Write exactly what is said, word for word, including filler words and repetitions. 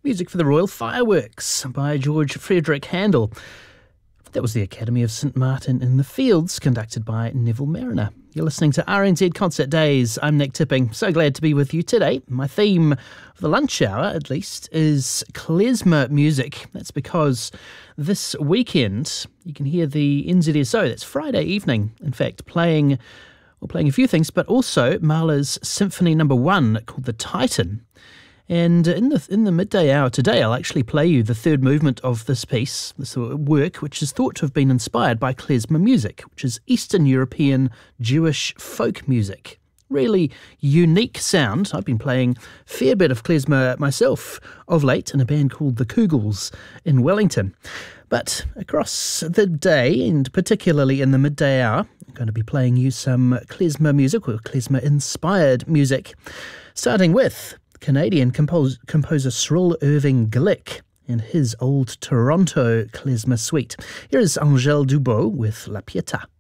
Music for the Royal Fireworks by George Frederick Handel. That was the Academy of Saint Martin in the Fields, conducted by Neville Mariner. You're listening to R N Z Concert Days. I'm Nick Tipping. So glad to be with you today. My theme for the lunch hour, at least, is klezmer music. That's because this weekend you can hear the N Z S O, that's Friday evening, in fact, playing, well, playing a few things, but also Mahler's Symphony Number One called The Titan. And in the in the midday hour today, I'll actually play you the third movement of this piece, this work, which is thought to have been inspired by klezmer music, which is Eastern European Jewish folk music. Really unique sound. I've been playing a fair bit of klezmer myself of late in a band called the Kugels in Wellington. But across the day, and particularly in the midday hour, I'm going to be playing you some klezmer music, or klezmer-inspired music, starting with Canadian compos- composer Cyril Irving Glick and his old Toronto klezmer suite. Here is Angèle Dubot with La Pietà.